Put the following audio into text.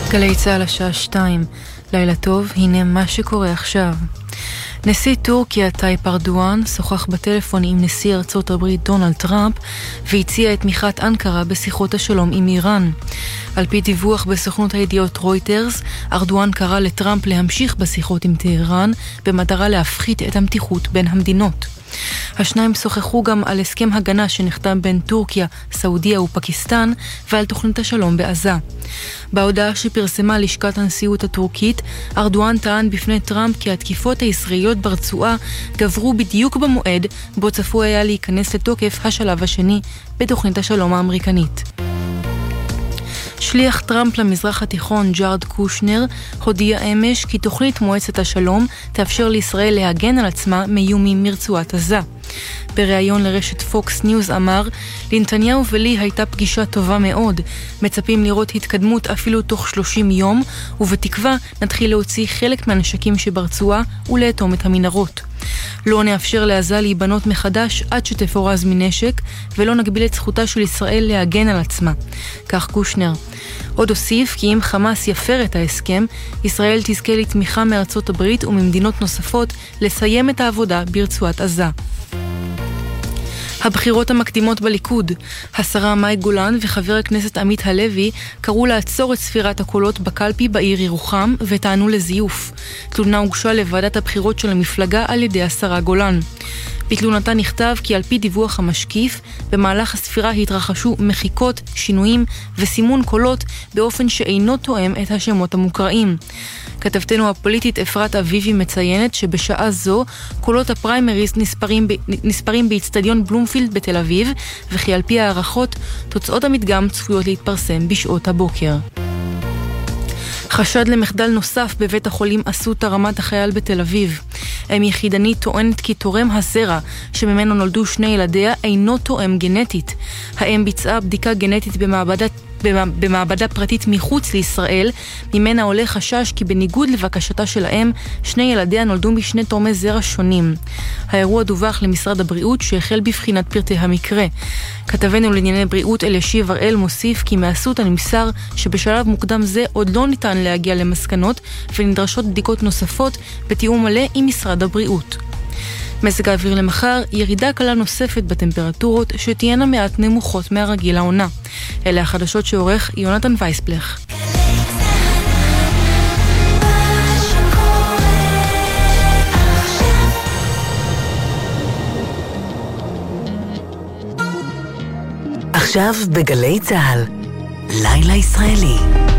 גלי צהל השעה 2, לילה טוב, הנה מה שקורה עכשיו. נשיא טורקיה טייפ ארדואן שוחח בטלפון עם נשיא ארצות הברית דונלד טראמפ והציע את תמיכת אנקרה בשיחות השלום עם איראן. על פי דיווח בסוכנות הידיעות רויטרס, ארדואן קרא לטראמפ להמשיך בשיחות עם טהרן במטרה להפחית את המתיחות בין המדינות. השניים שוחחו גם על הסכם הגנה שנחתם בין טורקיה, סעודיה ופקיסטן ועל תוכנית השלום בעזה. בהודעה שפרסמה לשכת הנשיאות הטורקית, ארדואן טען בפני טראמפ כי התקיפות הישראליות ברצועה גברו בדיוק במועד בו צפוי היה להיכנס לתוקף השלב השני בתוכנית השלום האמריקנית. שליח טראמפ למזרח התיכון ג'ארד קושנר הודיע אמש כי תוכנית מועצת השלום תאפשר לישראל להגן על עצמה מאיומים מרצועת עזה. בריאיון לרשת פוקס ניוז אמר, לנתניהו ולי הייתה פגישה טובה מאוד, מצפים לראות התקדמות אפילו תוך 30 יום, ובתקווה נתחיל להוציא חלק מהנשקים שברצועה ולאטום את המנהרות. לא נאפשר לעזה להיבנות מחדש עד שתפורז מנשק, ולא נגביל את זכותה של ישראל להגן על עצמה. כך קושנר. עוד הוסיף כי אם חמאס יפר את ההסכם, ישראל תזכה לתמיכה מארצות הברית וממדינות נוספות לסיים את העבודה ברצועת עזה. הבחירות המקדימות בליכוד, השרה מאי גולן וחבר הכנסת עמית הלוי קראו לעצור את ספירת הקולות בקלפי בעיר ירוחם וטענו לזיוף. תלונה הוגשה לוועדת הבחירות של המפלגה על ידי השרה גולן. בתלונתה נכתב כי על פי דיווח המשקיף, במהלך הספירה התרחשו מחיקות, שינויים וסימון קולות באופן שאינו תואם את השמות המוקראים. כתבתנו הפוליטית אפרת אביבי מציינת שבשעה זו קולות הפריימריז נספרים באצטדיון בלומפילד בתל אביב, וכי על פי הערכות תוצאות המדגם צפויות להתפרסם בשעות הבוקר. חשד למחדל נוסף בבית החולים אסותא רמת החייל בתל אביב. אם יחידנית טוענת כי תורם הזרע שממנו נולדו שני ילדיה אינו תואם גנטית. האם ביצעה בדיקה גנטית במעבדה פרטית מחוץ לישראל, ממנה עולה חשש כי בניגוד לבקשתה של האם, שני ילדיה נולדו משני תורמי זרע שונים. האירוע דווח למשרד הבריאות שהחל בבחינת פרטי המקרה. כתבנו לענייני בריאות אלישיב הראל מוסיף כי מאסותא נמסר שבשלב מוקדם זה עוד לא ניתן להגיע למסקנות ונדרשות בדיקות נוספות בתיאום מלא עם משרד הבריאות. מזג האוויר למחר, ירידה קלה נוספת בטמפרטורות שתהיינה מעט נמוכות מהרגיל העונה. אלה החדשות שעורך יונתן וייסבלך. עכשיו בגלי צהל, לילה ישראלי.